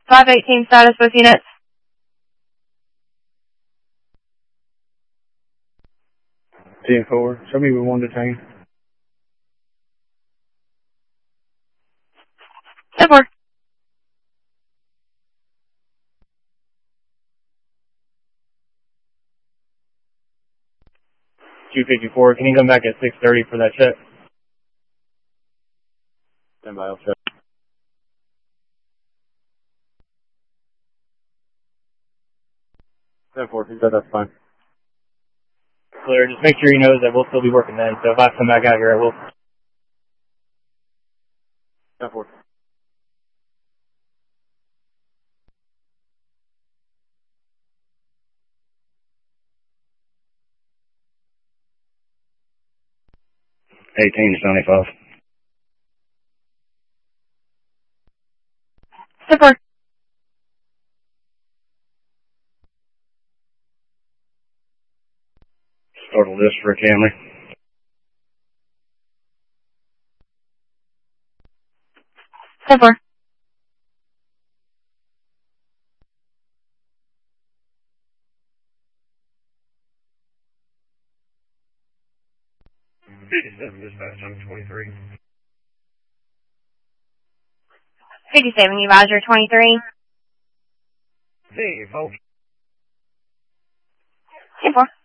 518 status with units. Ten-4. Show me with one detained. 10-4. Q54, can you come back at 6:30 for that check? Stand by, I'll check. 10-4, he said that's fine. Clear, just make sure he knows that we'll still be working then, so if I come back out here, I will. 10-4. $18 to 75. 10-4. Start a list for a Camry. 10-4. Dispatch on 23. 57, you Roger, 23. Hey, folks. 10-4.